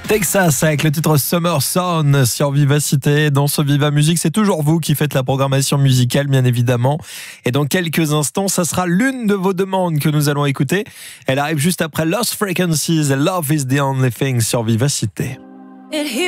Texas avec le titre Summer Son sur Vivacité. Dans ce Viva Musique, c'est toujours vous qui faites la programmation musicale, bien évidemment. Et dans quelques instants, ça sera l'une de vos demandes que nous allons écouter. Elle arrive juste après Lost Frequencies et Love is the Only Thing sur Vivacité.